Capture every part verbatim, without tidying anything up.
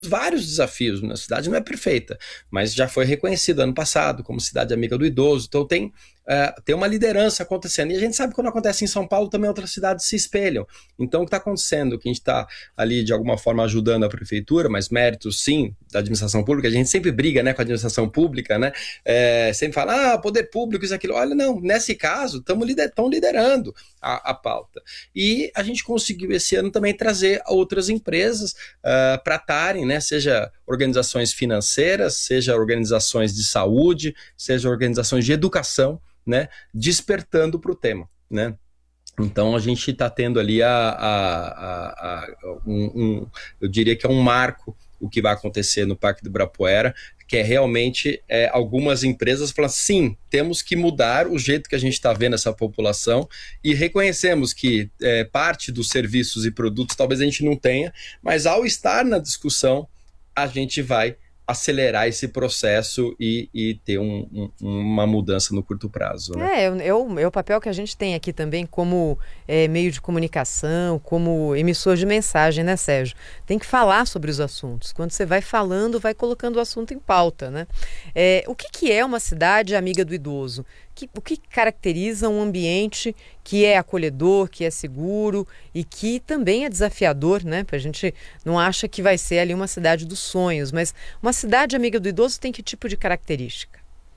vários desafios. A cidade não é perfeita, mas já foi reconhecida ano passado como cidade amiga do idoso. Então tem, uh, tem uma liderança acontecendo. E a gente sabe que quando acontece em São Paulo, também outras cidades se espelham. Então o que está acontecendo? Que a gente está ali de alguma forma ajudando a prefeitura, mas méritos sim da administração pública. A gente sempre briga, né, com a administração pública, né? É, sempre fala, ah, poder público, isso, aquilo. Olha, não, nesse caso, estamos lider liderando a, a pauta. E a gente conseguiu esse ano também trazer outras empresas uh, para estarem, né, seja organizações financeiras, seja organizações de saúde, seja organizações de educação, né, despertando para o tema, né? Então a gente está tendo ali a, a, a, a um, um, eu diria que é um marco o que vai acontecer no Parque do Ibirapuera, que é realmente é, algumas empresas falando, sim, temos que mudar o jeito que a gente está vendo essa população e reconhecemos que é, parte dos serviços e produtos talvez a gente não tenha, mas ao estar na discussão, a gente vai acelerar esse processo e, e ter um, um, uma mudança no curto prazo, né? É, é o, é o papel que a gente tem aqui também como é, meio de comunicação, como emissor de mensagem, né, Sérgio? Tem que falar sobre os assuntos. Quando você vai falando, vai colocando o assunto em pauta, né? É, o que, que é uma cidade amiga do idoso? Que, o que caracteriza um ambiente que é acolhedor, que é seguro e que também é desafiador, né? A gente não acha que vai ser ali uma cidade dos sonhos, mas uma cidade amiga do idoso tem que tipo de característica?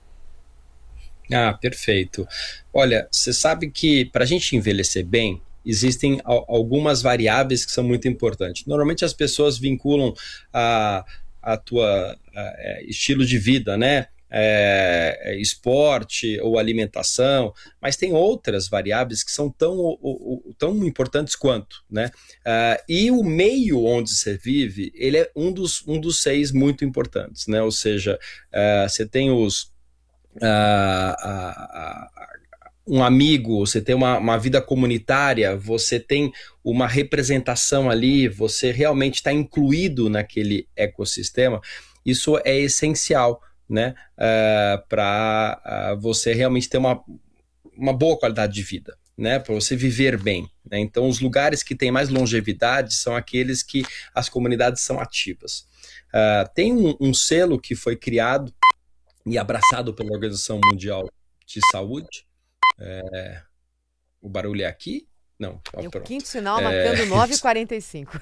Ah, perfeito. Olha, você sabe que para a gente envelhecer bem, existem algumas variáveis que são muito importantes. Normalmente as pessoas vinculam a, a tua a, estilo de vida, né? É, esporte ou alimentação, mas tem outras variáveis que são tão, o, o, tão importantes quanto, né? Uh, e o meio onde você vive, ele é um dos, um dos seis muito importantes, né? Ou seja, uh, você tem os Uh, uh, uh, um amigo, você tem uma, uma vida comunitária, você tem uma representação ali, você realmente está incluído naquele ecossistema, isso é essencial, né, uh, para uh, você realmente ter uma, uma boa qualidade de vida, né, para você viver bem, né? Então os lugares que têm mais longevidade são aqueles que as comunidades são ativas. Uh, tem um, um selo que foi criado e abraçado pela Organização Mundial de Saúde. É, o barulho é aqui? Não, ó, Tem o quinto pronto. sinal É... marcando nove e quarenta e cinco.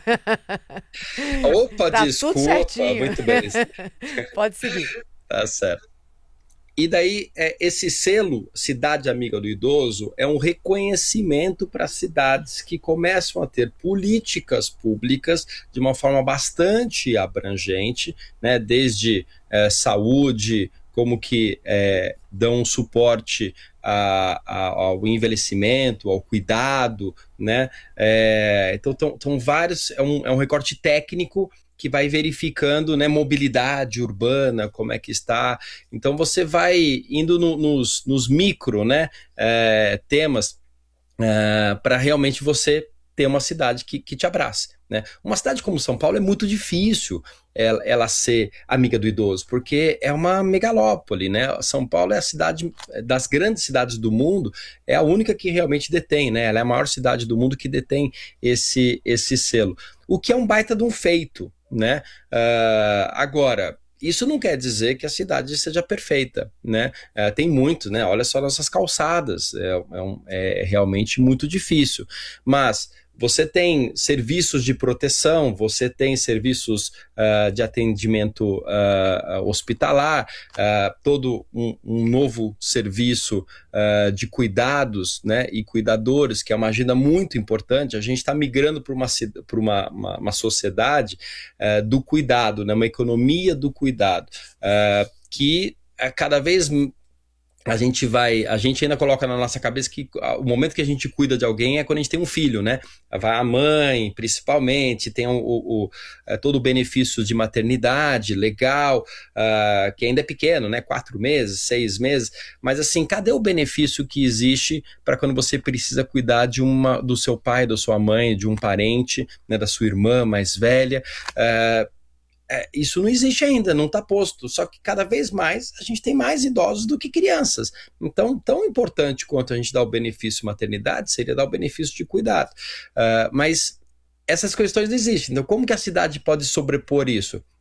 Opa, Tá tudo desculpa, certinho. muito bem. Pode seguir. Tá certo. E daí, é, esse selo Cidade Amiga do Idoso é um reconhecimento para cidades que começam a ter políticas públicas de uma forma bastante abrangente, né, desde é, saúde, como que é, dão suporte a, a, ao envelhecimento, ao cuidado, né? É, então, estão vários, é um, é um recorte técnico que vai verificando, né, mobilidade urbana, como é que está. Então você vai indo no, nos, nos micro, né, é, temas é, para realmente você ter uma cidade que, que te abrace, né? Uma cidade como São Paulo é muito difícil ela, ela ser amiga do idoso, porque é uma megalópole, né? São Paulo é a cidade das grandes cidades do mundo, é a única que realmente detém, né? Ela é a maior cidade do mundo que detém esse, esse selo, o que é um baita de um feito, né? Uh, agora, isso não quer dizer que a cidade seja perfeita, né? É, tem muito, né? Olha só nossas calçadas, é, é, um, é realmente muito difícil. Mas você tem serviços de proteção, você tem serviços uh, de atendimento uh, hospitalar, uh, todo um, um novo serviço uh, de cuidados, né, e cuidadores, que é uma agenda muito importante. A gente está migrando para uma, uma, uma, uma sociedade uh, do cuidado, né, uma economia do cuidado, uh, que uh, cada vez a gente vai, a gente ainda coloca na nossa cabeça que o momento que a gente cuida de alguém é quando a gente tem um filho, né? Vai a mãe, principalmente, tem o, o, o todo o benefício de maternidade, legal, uh, que ainda é pequeno, né? Quatro meses, seis meses, mas assim, cadê o benefício que existe para quando você precisa cuidar de uma, do seu pai, da sua mãe, de um parente, né? Da sua irmã mais velha? Uh, É, isso não existe ainda, não está posto, só que cada vez mais a gente tem mais idosos do que crianças. Então, tão importante quanto a gente dar o benefício maternidade seria dar o benefício de cuidado. Uh, mas essas questões não existem. Então, como que a cidade pode sobrepor isso?